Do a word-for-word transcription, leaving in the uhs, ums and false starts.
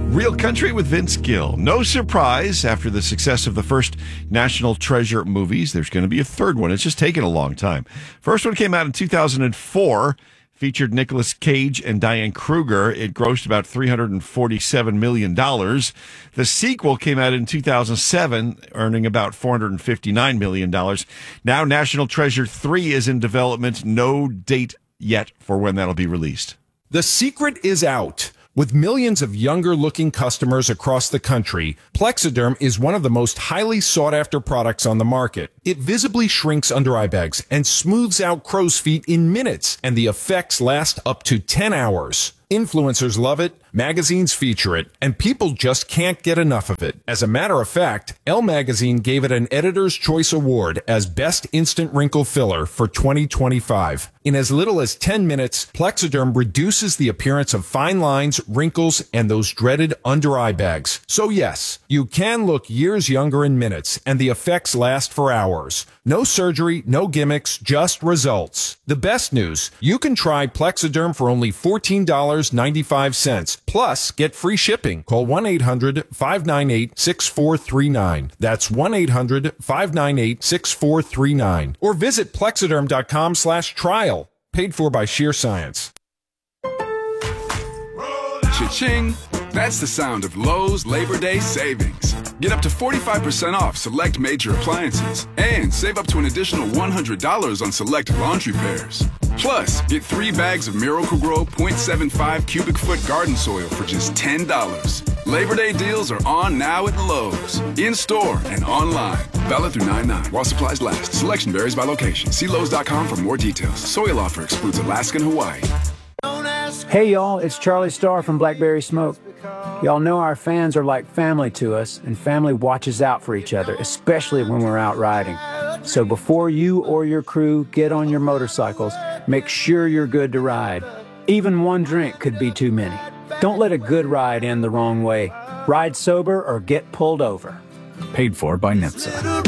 Real Country with Vince Gill. No surprise, after the success of the first National Treasure movies, there's going to be a third one. It's just taken a long time. First one came out in two thousand four, featured Nicolas Cage and Diane Kruger. It grossed about three hundred forty-seven million dollars. The sequel came out in two thousand seven, earning about four hundred fifty-nine million dollars. Now National Treasure three is in development. No date yet for when that'll be released. The secret is out. With millions of younger-looking customers across the country, Plexiderm is one of the most highly sought-after products on the market. It visibly shrinks under-eye bags and smooths out crow's feet in minutes, and the effects last up to ten hours. Influencers love it, magazines feature it, and people just can't get enough of it. As a matter of fact, Elle Magazine gave it an Editor's Choice Award as Best Instant Wrinkle Filler for twenty twenty-five. In as little as ten minutes, Plexiderm reduces the appearance of fine lines, wrinkles, and those dreaded under-eye bags. So yes, you can look years younger in minutes, and the effects last for hours. No surgery, no gimmicks, just results. The best news, you can try Plexiderm for only fourteen dollars and ninety-five cents. Plus, get free shipping. Call one eight hundred, five nine eight, six four three nine. That's one eight hundred, five nine eight, six four three nine. Or visit plexiderm.com slash trial. Paid for by Sheer Science. Cha-ching! That's the sound of Lowe's Labor Day savings. Get up to forty-five percent off select major appliances and save up to an additional one hundred dollars on select laundry pairs. Plus, get three bags of Miracle-Gro point seven five cubic foot garden soil for just ten dollars. Labor Day deals are on now at Lowe's. In-store and online. Valid through nine nine while supplies last. Selection varies by location. See Lowe's dot com for more details. Soil offer excludes Alaska and Hawaii. Hey y'all, it's Charlie Starr from Blackberry Smoke. Y'all know our fans are like family to us, and family watches out for each other, especially when we're out riding. So before you or your crew get on your motorcycles, make sure you're good to ride. Even one drink could be too many. Don't let a good ride end the wrong way. Ride sober or get pulled over. Paid for by NHTSA.